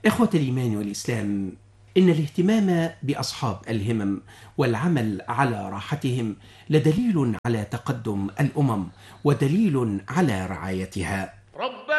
إخوة الإيمان والإسلام، إن الاهتمام بأصحاب الهمم والعمل على راحتهم لدليل على تقدم الأمم ودليل على رعايتها.